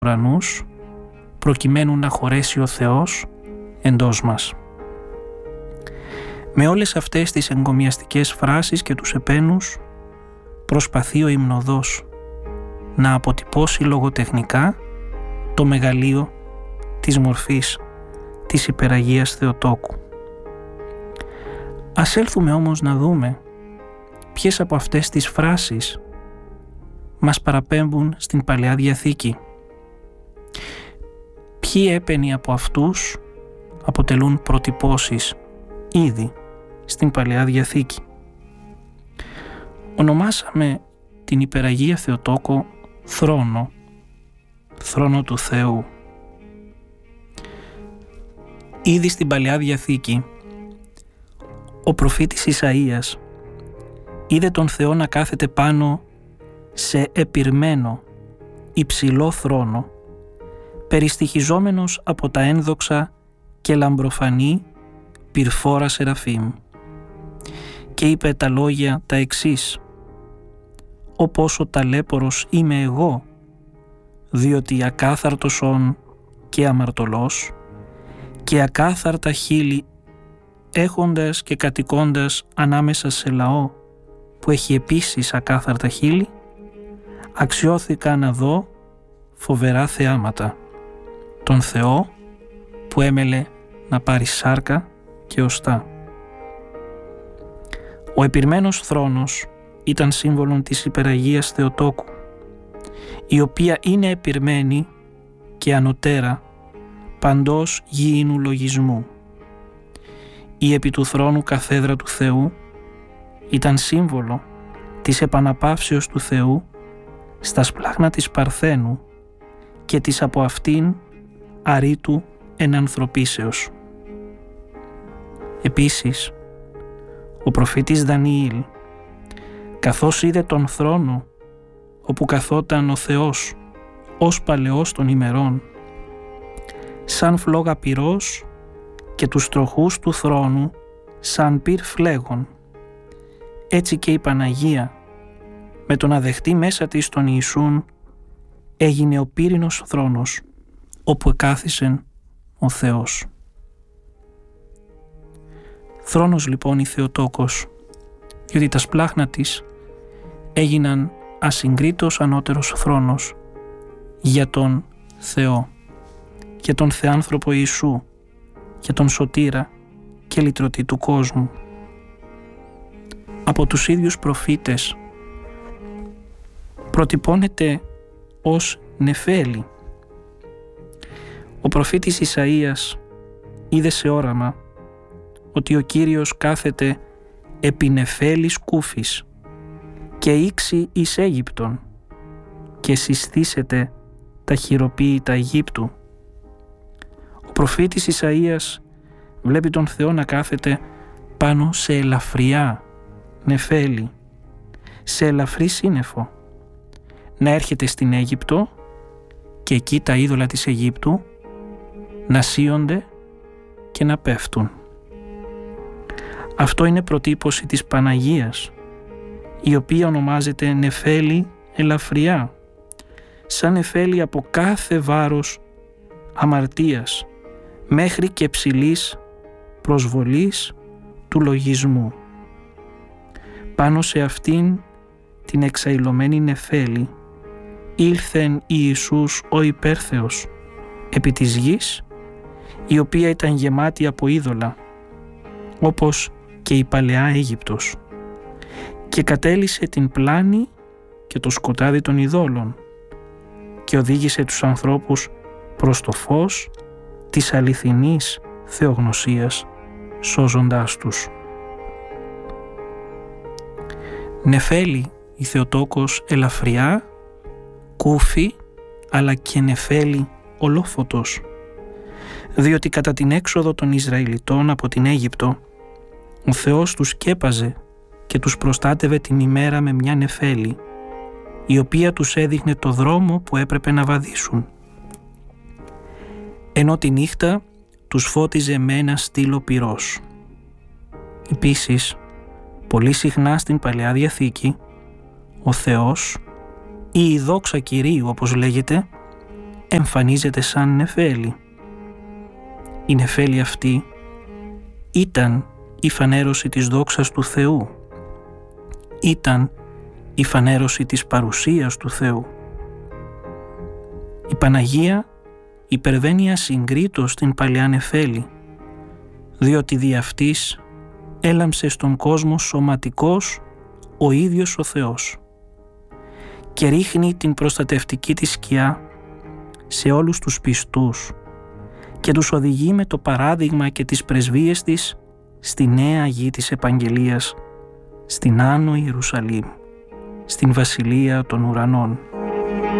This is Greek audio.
ουρανούς, προκειμένου να χωρέσει ο Θεός εντός μας. Με όλες αυτές τις εγκομιαστικές φράσεις και τους επένους προσπαθεί ο υμνοδός να αποτυπώσει λογοτεχνικά το μεγαλείο της μορφής της Υπεραγίας Θεοτόκου. Ας έλθουμε όμως να δούμε ποιες από αυτές τις φράσεις μας παραπέμπουν στην Παλαιά Διαθήκη. Ποιοι έπαινοι από αυτούς αποτελούν προτυπώσεις ήδη στην Παλαιά Διαθήκη. Ονομάσαμε την Υπεραγία Θεοτόκο θρόνο του Θεού. Ήδη στην Παλαιά Διαθήκη ο προφήτης Ισαΐας είδε τον Θεό να κάθεται πάνω σε επιρμένο υψηλό θρόνο, περιστοιχιζόμενος από τα ένδοξα και λαμπροφανή πυρφόρα σεραφείμ, και είπε τα λόγια τα εξής: «Ω πόσο ταλέπορος είμαι εγώ, διότι ακάθαρτος όν και αμαρτωλός, και ακάθαρτα χείλη έχοντας και κατοικώντας ανάμεσα σε λαό που έχει επίσης ακάθαρτα χείλη, αξιώθηκα να δω φοβερά θεάματα, τον Θεό που έμελε να πάρει σάρκα και οστά». Ο επιρμένος θρόνος ήταν σύμβολον της Υπεραγίας Θεοτόκου, η οποία είναι επιρμένη και ανωτέρα παντός γήινου λογισμού. Η επί του θρόνου καθέδρα του Θεού ήταν σύμβολο της επαναπαύσεως του Θεού στα σπλάχνα της Παρθένου και της από αυτήν αρήτου ενανθρωπίσεως. Επίσης, ο προφήτης Δανιήλ, καθώς είδε τον θρόνο όπου καθόταν ο Θεός ως παλαιός των ημερών, σαν φλόγα πυρός, και τους τροχούς του θρόνου σαν πυρ φλέγων, έτσι και η Παναγία με το να δεχτεί μέσα της τον Ιησούν έγινε ο πύρινος θρόνος όπου εκάθισεν ο Θεός. Θρόνος λοιπόν η Θεοτόκος, διότι τα σπλάχνα της έγιναν ασυγκρίτως ανώτερος θρόνος για τον Θεό, για τον Θεάνθρωπο Ιησού, για τον Σωτήρα και λυτρωτή του κόσμου. Από τους ίδιους προφήτες προτυπώνεται ως νεφέλη. Ο προφήτης Ισαΐας είδε σε όραμα ότι ο Κύριος κάθεται επί νεφέλης κούφης και ήξει εις Αίγυπτον και συστήσεται τα χειροποίητα Αιγύπτου. Ο προφήτης Ισαΐας βλέπει τον Θεό να κάθεται πάνω σε ελαφριά νεφέλη, σε ελαφρύ σύννεφο, να έρχεται στην Αίγυπτο και εκεί τα είδωλα της Αιγύπτου να σύονται και να πέφτουν. Αυτό είναι προτύπωση της Παναγίας, η οποία ονομάζεται νεφέλη ελαφριά, σαν νεφέλη από κάθε βάρος αμαρτίας μέχρι και ψηλής προσβολής του λογισμού. Πάνω σε αυτήν την εξαϊλωμένη νεφέλη ήλθεν Ιησούς ο υπέρθεος επί της γης, η οποία ήταν γεμάτη από είδωλα, όπως και η παλαιά Αίγυπτος, και κατέλυσε την πλάνη και το σκοτάδι των ειδόλων και οδήγησε τους ανθρώπους προς το φως της αληθινής θεογνωσίας, σώζοντάς τους. Νεφέλη η Θεοτόκος ελαφριά, κούφη, αλλά και νεφέλη ολόφωτος, διότι κατά την έξοδο των Ισραηλιτών από την Αίγυπτο ο Θεός τους σκέπαζε και τους προστάτευε την ημέρα με μια νεφέλη, η οποία τους έδειχνε το δρόμο που έπρεπε να βαδίσουν, ενώ τη νύχτα τους φώτιζε με ένα στήλο πυρός. Επίσης, πολύ συχνά στην Παλαιά Διαθήκη, ο Θεός, ή η δόξα Κυρίου όπως λέγεται, εμφανίζεται σαν νεφέλη. Η νεφέλη αυτή ήταν η φανέρωση της δόξας του Θεού. Ήταν η φανέρωση της παρουσίας του Θεού. Η Παναγία υπερβαίνει ασυγκρίτως την παλιά νεφέλη, διότι δι' αυτής έλαμψε στον κόσμο σωματικός ο ίδιος ο Θεός και ρίχνει την προστατευτική της σκιά σε όλους τους πιστούς και τους οδηγεί με το παράδειγμα και τις πρεσβείες της στη νέα γη της Επαγγελίας, στην Άνω Ιερουσαλήμ, στην Βασιλεία των Ουρανών.